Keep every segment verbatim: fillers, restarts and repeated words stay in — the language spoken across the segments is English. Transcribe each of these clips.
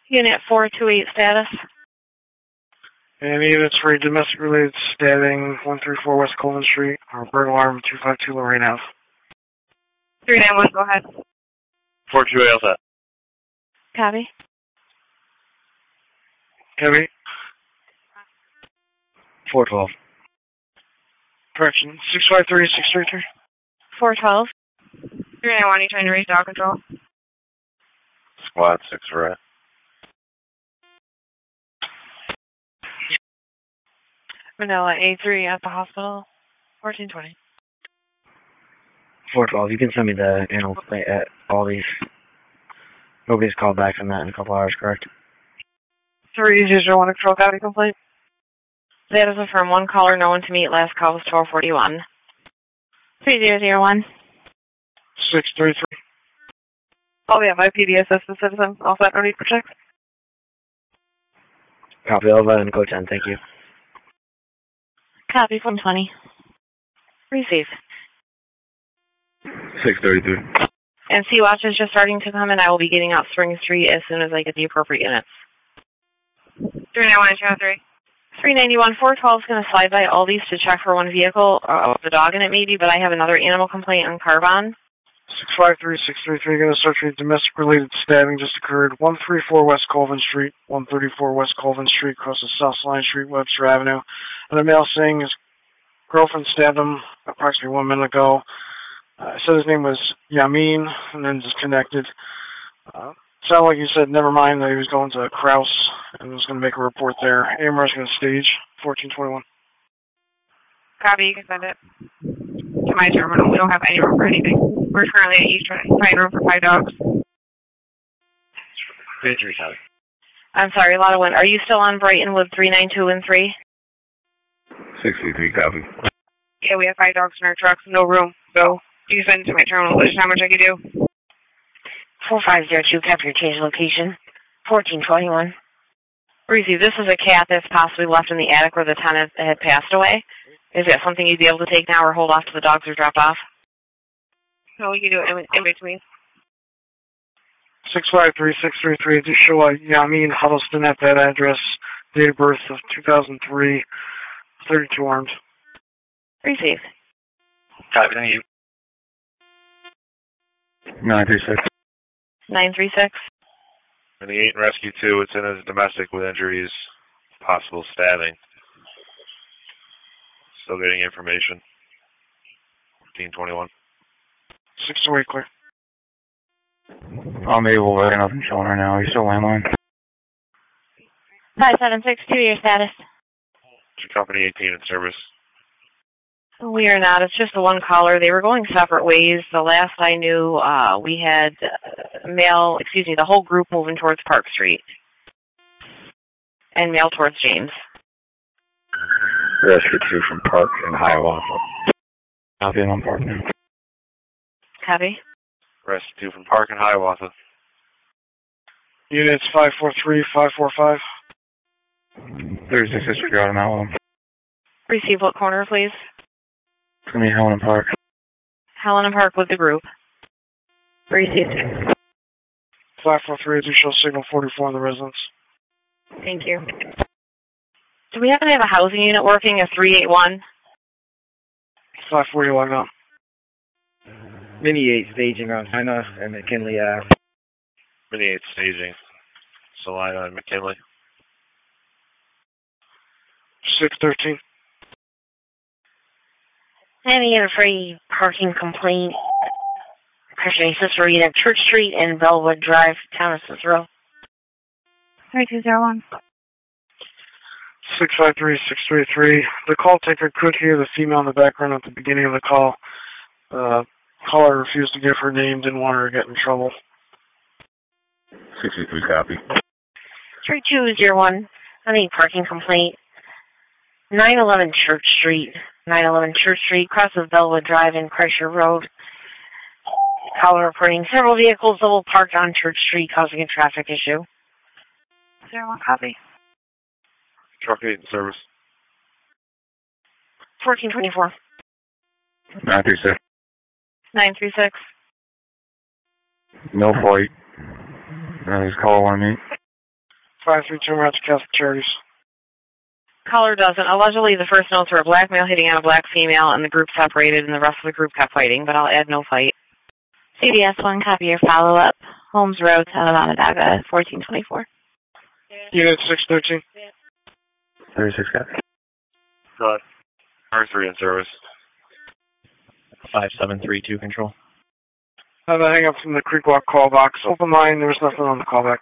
Unit four two eight status. And units for a domestic-related stabbing, one thirty-four West Colvin Street, or burn alarm two five two Lorraine Ave. three nine one, go ahead. four two eight, all set. Copy. Copy. four twelve. Correction, six five three, six three three. four twelve. three nine one, you trying to reach dog control? Squad six, right. Manila A three at the hospital, fourteen twenty. four twelve, you can send me the animal complaint at all these. Nobody's called back from that in a couple hours, correct? three zero one, control copy complaint. Status affirm, one caller, no one to meet, last call was twelve forty-one. three zero zero one. six three three. Oh yeah, my P D S S the citizen, all set, no need for checks. Copy Elva and code ten, thank you. Copy from twenty. Receive. six thirty-three. And C-Watch is just starting to come in. I will be getting out Spring Street as soon as I get the appropriate units. three nine one, two three. three ninety-one, four twelve is going to slide by all these to check for one vehicle, uh, the dog in it maybe, but I have another animal complaint on Carbon. six five three, six three three, going to search for a domestic-related stabbing just occurred. one thirty-four West Colvin Street, one thirty-four West Colvin Street, across the South Line Street, Webster Avenue. And a male saying his girlfriend stabbed him approximately one minute ago. Uh, said his name was Yamin, and then disconnected. Uh, sounded like he said, never mind, that he was going to Kraus and was going to make a report there. A M R is going to stage fourteen twenty-one. Copy, you can send it to my terminal. We don't have any room for anything. We're currently at East trying to find room for five dogs. Victory, copy. I'm sorry, a lot of wind. Are you still on Brighton with three nine two and three? sixty-three, copy. Yeah, we have five dogs in our trucks, no room. So you can send it to my terminal. There's not much I can do. four five zero two, capture change location. fourteen twenty-one. Receive, this is a cat that's possibly left in the attic where the tenant had passed away. Is that something you'd be able to take now or hold off till the dogs are dropped off? No, we can do it in, in between. six five three, six three three, to show uh, Yamin Huddleston at that address, date of birth of two thousand three, thirty-two armed. Receive. Copy, thank you. nine three six. nine three six. And the eight and rescue two, it's in as domestic with injuries, possible stabbing. Still getting information. fourteen twenty-one. six to eight, clear. I'm able, but nothing showing right now. Are you still landline? five seven six two, your status. Company eighteen in service. We are not. It's just the one caller. They were going separate ways. The last I knew, uh, we had uh, mail, excuse me, the whole group moving towards Park Street. And mail towards James. Rescue two from Park and Hiawatha. Copy, I'm on Park now. Copy. Rescue two from Park and Hiawatha. Units five four three, five four five. thirty-six disregard on that one. Receive what corner, please? It's going to be Helen and Park. Helen and Park with the group. Received. five four three, do show signal forty-four in the residence. Thank you. Do we happen to have a housing unit working, a three eight one? five forty logged on. Mini eight staging on Hannah and McKinley Ave. Mini eight staging. Salina and McKinley. six thirteen. Having a free parking complaint. Pressuring Sister Rita, Church Street and Bellwood Drive, Town of Cicero. three two zero one. six five three, six three three. The call taker could hear the female in the background at the beginning of the call. Uh, caller refused to give her name, didn't want her to get in trouble. sixty-three copy. three two zero one. Having a parking complaint. nine eleven Church Street. nine eleven Church Street, crosses Bellwood Drive and Kreischer Road. Caller reporting several vehicles double parked on Church Street, causing a traffic issue. Zero one copy. Truck eight in service. fourteen twenty-four. nine three six. nine three six. No flight. Uh, his call on me. five three two, we're at the Catholic Charities. Caller doesn't. Allegedly, the first notes were a black male hitting on a black female, and the group separated, and the rest of the group kept fighting, but I'll add no fight. C B S one, copy your follow-up. Holmes Road, Onondaga, fourteen twenty-four. Unit six thirteen. thirty-six, copy. Go ahead. R three in service. five seven three two, control. I had to hang up from the Creek Walk call box. Open line, there was nothing on the callback.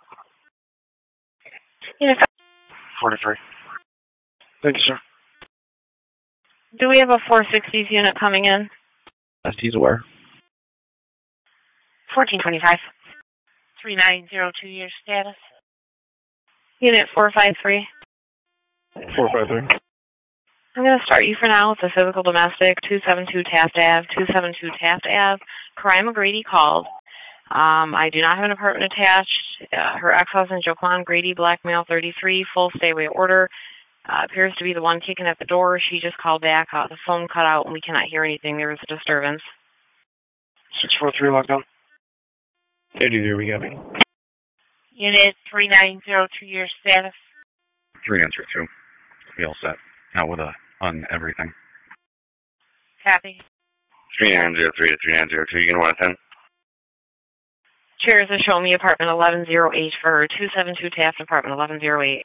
Unit forty-three. Thank you, sir. Do we have a four sixties unit coming in? As he's aware. fourteen twenty-five. three nine zero two, your status. Unit four five three. four five three. I'm going to start you for now with the physical domestic, two seven two Taft Ave, two seven two Taft Ave. Karai McGrady called. Um, I do not have an apartment attached. Uh, her ex-husband, Joquan Grady, black male, thirty-three, full stay-away order. Uh, appears to be the one kicking at the door. She just called back. Uh, the phone cut out and we cannot hear anything. There was a disturbance. six four three, lockdown. eighty-two, we got me. Unit three nine zero two, your status. three nine zero two. We all set. Out with a on everything. Copy. three nine zero three to three nine zero two. You gonna want a ten? Chairs are showing me apartment eleven oh eight for her, two seven two Taft, apartment eleven oh eight.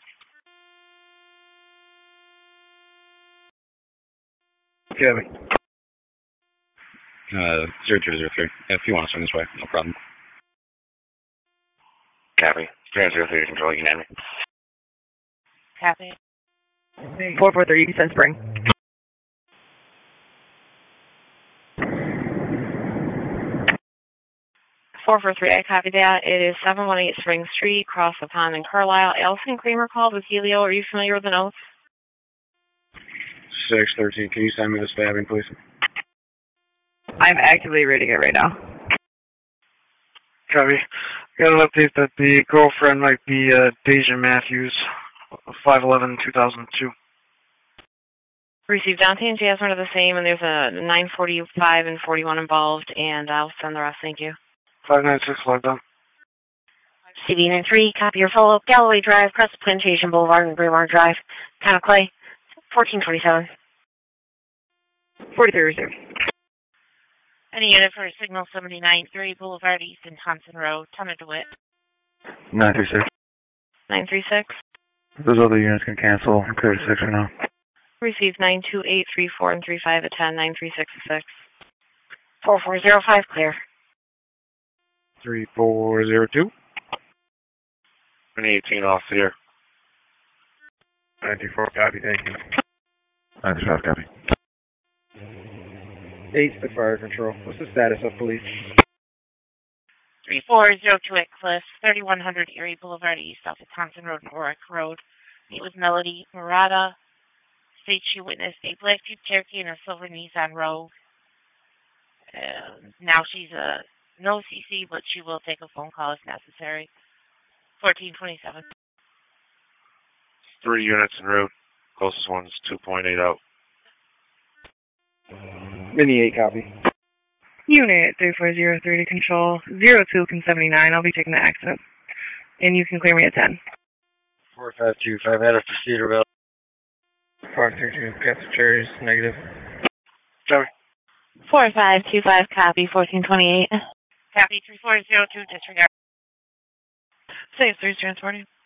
Copy. Uh, zero two zero three. If you want to swing this way, no problem. Copy. three nine zero three to control. You can have me. Copy. four four three, Sun Spring. four four three, I copy that. It is seven one eight Spring Street, across the pond in Carlisle. Allison Kramer called with Helio. Are you familiar with the notes? six thirteen, can you send me the stabbing, please? I'm actively reading it right now. Copy. Got an update that the girlfriend might be uh, Deja Matthews, five eleven two thousand two. Received. Dante and Jasmine are the same, and there's a nine forty-five and forty-one involved, and I'll send the rest. Thank you. five nine six, lockdown. C B N three, copy your follow-up. Galloway Drive, across Plantation Boulevard and Braemar Drive. Town of Clay, fourteen twenty-seven. forty-three reserved. Any unit for signal seventy-nine three Boulevard East and Thompson Road, Town of DeWitt. nine three six. nine three six. Those other units can cancel. I'm clear to six for now. Received nine two eight three four and three five at ten, nine three six six. four four zero five, clear. three four zero two. twenty eighteen off here. nine two four, copy, thank you. nine three five, copy. eight to fire control. What's the status of police? three four zero two at Cliffs, thirty-one hundred Erie Boulevard East, off of Thompson Road and Oric Road. Meet with Melody Murata. States she witnessed a black Jeep Cherokee and a silver Nissan Rogue. Uh, now she's a no C C, but she will take a phone call if necessary. fourteen twenty-seven. Three units en route. Closest one's two point eight out. Mini eight, copy. Unit three four zero three to control. zero two can seventy-nine. I'll be taking the accident. And you can clear me at ten. four five two five, head up to Cedarville. four three two, Catholic Charities, negative. Sorry. four five two five, copy, fourteen twenty-eight. Copy three four zero two, disregard. Save three transporting.